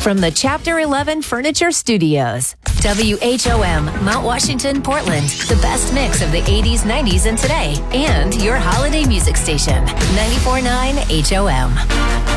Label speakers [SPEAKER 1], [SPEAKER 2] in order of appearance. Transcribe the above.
[SPEAKER 1] From the Chapter 11 Furniture Studios, WHOM, Mount Washington, Portland, the best mix of the 80s, 90s, and today, and your holiday music station, 94.9 HOM.